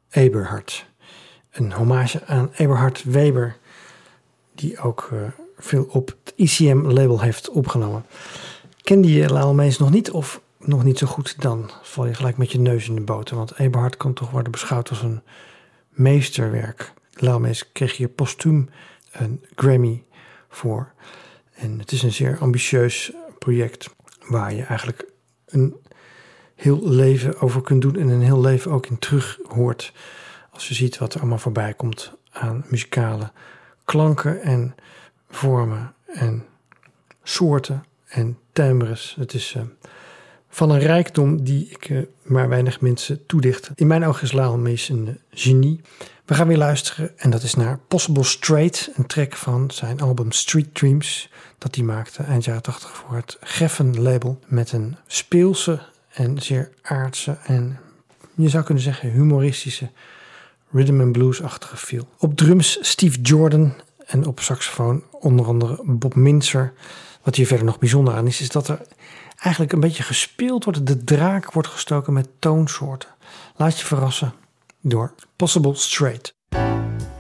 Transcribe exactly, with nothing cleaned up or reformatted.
Eberhard. Een hommage aan Eberhard Weber, die ook uh, veel op het I C M-label heeft opgenomen. Kende je Lionel Mace nog niet of nog niet zo goed, dan val je gelijk met je neus in de boter. Want Eberhard kan toch worden beschouwd als een meesterwerk. Lionel Mace kreeg hier postuum een Grammy voor. En het is een zeer ambitieus project waar je eigenlijk een heel leven over kunt doen en een heel leven ook in terug hoort. Als je ziet wat er allemaal voorbij komt aan muzikale klanken en vormen en soorten en timbres. Het is uh, van een rijkdom die ik uh, maar weinig mensen toedicht. In mijn ogen is Lionel Mace een uh, genie. We gaan weer luisteren en dat is naar Possible Straight, een track van zijn album Street Dreams, dat hij maakte eind jaren tachtig voor het Geffen label, met een speelse en zeer aardse en je zou kunnen zeggen humoristische rhythm and blues-achtige feel. Op drums Steve Jordan en op saxofoon onder andere Bob Mintzer. Wat hier verder nog bijzonder aan is, is dat er eigenlijk een beetje gespeeld wordt. De draak wordt gestoken met toonsoorten. Laat je verrassen door Possible Straight.